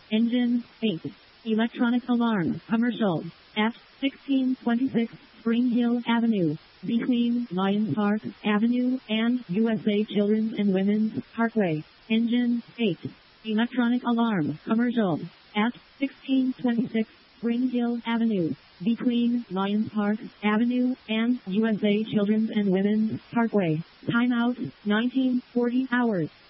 Engine 8. Electronic alarm. Commercial. At 1626 Spring Hill Avenue, between Lions Park Avenue and USA Children's and Women's Parkway. Engine 8. Electronic alarm. Commercial. At 1626 Spring Hill Avenue, between Lions Park Avenue and USA Children's and Women's Parkway. Timeout 1940 hours.